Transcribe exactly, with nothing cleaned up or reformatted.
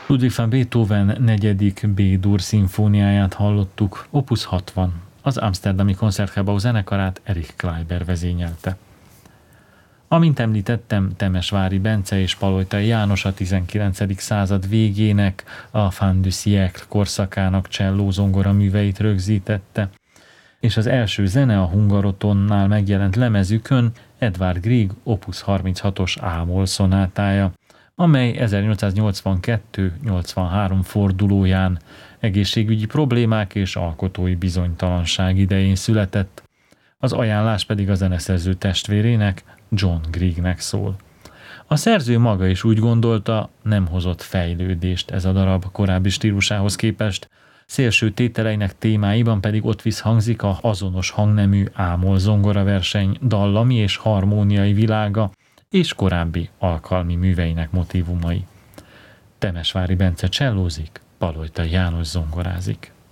Ludwig van Beethoven negyedik B-dur szimfóniáját hallottuk, opus hatvan. Az amszterdami Concertgebouw zenekarát Erich Kleiber vezényelte. Amint említettem, Temesvári Bence és Palojtai János a tizenkilencedik század végének, a fin du siècle korszakának cselló-zongora műveit rögzítette, és az első zene a Hungarotonnál megjelent lemezükön Edvard Grieg opus harminchatos A-moll szonátája, amely ezernyolcszáznyolcvankettő nyolcvanhárom fordulóján egészségügyi problémák és alkotói bizonytalanság idején született, az ajánlás pedig a zeneszerző testvérének, John Griegnek szól. A szerző maga is úgy gondolta, nem hozott fejlődést ez a darab korábbi stílusához képest, szélső tételeinek témáiban pedig ott visszhangzik a azonos hangnemű A-moll zongoraverseny dallami és harmóniai világa és korábbi alkalmi műveinek motívumai. Temesvári Bence csellózik, Palojtai János zongorázik.